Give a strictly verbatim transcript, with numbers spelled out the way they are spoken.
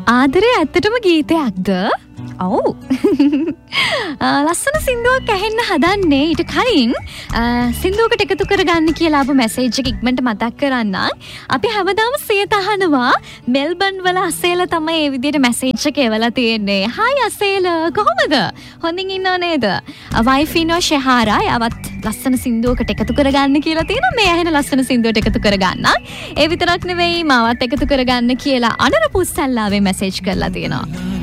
ආදරේ ඇත්තටම ගීතයක්ද? ඔව්. ලස්සන සින්දුවක් ඇහෙන්න හදන්නේ ඊට කලින් සින්දුවකට එකතු කරගන්න කියලා ආපු මැසේජ් එක ඉක්මනට මතක් කරන්න. අපි හැමදාම සියත අහනවා මෙල්බන් වල අසේල තමයි මේ විදිහට මැසේජ් එක එවලා තියෙන්නේ. "හායි අසේල කොහොමද? හොඳින් ඉන්නව නේද?" වයිෆිනෝ ෂෙහාරා යවත් ලස්සන සින්දුවකට එකතු කරගන්න කියලා තියෙනවා. මේ ඇහෙන ලස්සන සින්දුවට එකතු කරගන්න. ඒ විතරක් නෙවෙයි මාවත් එකතු කරගන්න කියලා අනර පුස්සල්ලාවේ මැසේජ් කරලා තියෙනවා.